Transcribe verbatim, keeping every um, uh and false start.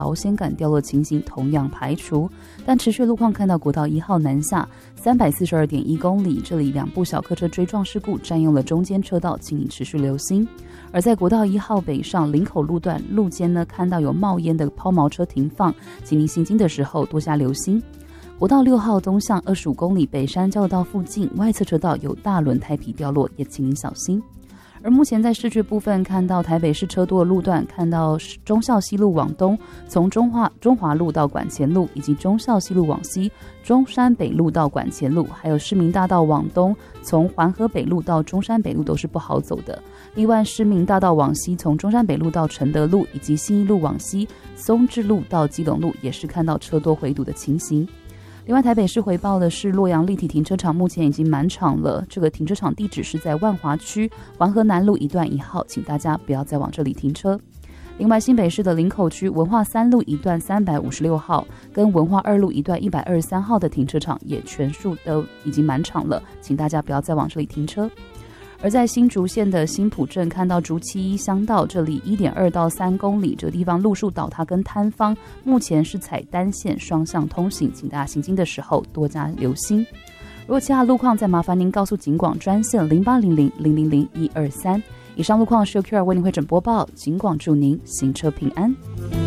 保险杆掉落情形同样排除，但持续路况看到国道一号南下三百四十二点一公里，这里两部小客车追撞事故占用了中间车道，请你持续留心。而在国道一号北上林口路段路肩呢，看到有冒烟的抛锚车停放，请您行经的时候多加留心。国道六号东向二十五公里北山交流道附近外侧车道有大轮胎皮掉落，也请您小心。而目前在市区部分看到台北市车多的路段，看到忠孝西路往东从中华中华路到管前路，以及忠孝西路往西中山北路到管前路，还有市民大道往东从环河北路到中山北路都是不好走的。另外市民大道往西从中山北路到承德路，以及信义路往西松智路到基隆路也是看到车多回堵的情形。另外台北市回报的是洛阳立体停车场目前已经满场了，这个停车场地址是在万华区环河南路一段一号，请大家不要再往这里停车。另外新北市的林口区文化三路一段三百五十六号跟文化二路一段一百二十三号的停车场也全数都已经满场了，请大家不要再往这里停车。而在新竹县的新埔镇看到竹七一乡道这里 一点二到三公里，这个地方路树倒塌跟坍方目前是采单线双向通行，请大家行经的时候多加留心。如果其他路况再麻烦您告诉警广专线零八零零零零零一二三。以上路况是由 Q R 为您会诊播报，警广祝您行车平安。